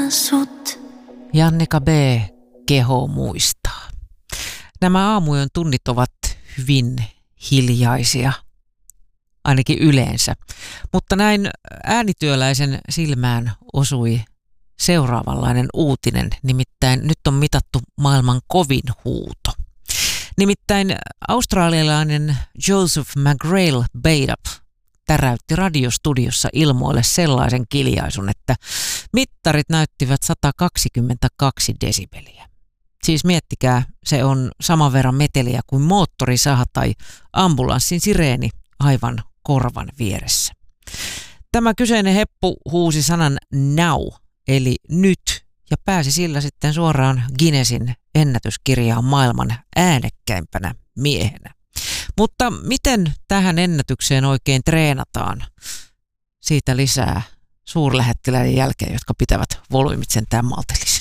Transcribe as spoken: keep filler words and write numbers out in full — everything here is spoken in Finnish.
sut. Jannika B. Keho muistaa. Nämä aamujen tunnit ovat hyvin hiljaisia, ainakin yleensä. Mutta näin äänityöläisen silmään osui seuraavanlainen uutinen, nimittäin nyt on mitattu maailman kovin huuto. Nimittäin australialainen Joseph McGrail Badup täräytti radiostudiossa ilmoille sellaisen kiljaisun, että mittarit näyttivät sata kaksikymmentäkaksi desibeliä. Siis miettikää, se on saman verran meteliä kuin moottorisaha tai ambulanssin sireeni aivan korvan vieressä. Tämä kyseinen heppu huusi sanan now, eli nyt, ja pääsi sillä sitten suoraan Guinnessin ennätyskirjaan maailman äänekkäimpänä miehenä. Mutta miten tähän ennätykseen oikein treenataan? Siitä lisää suurlähettiläiden jälkeen, jotka pitävät volyymit sentään maltillisia.